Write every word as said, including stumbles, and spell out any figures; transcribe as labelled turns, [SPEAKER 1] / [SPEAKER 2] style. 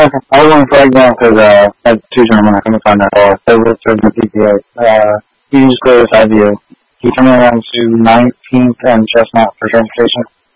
[SPEAKER 1] I was on flag now because uh, I had two gentlemen I couldn't find that car. They were serving the P P A. Uh, he just cleared his I D O. He took me around to nineteenth and Chestnut for transportation.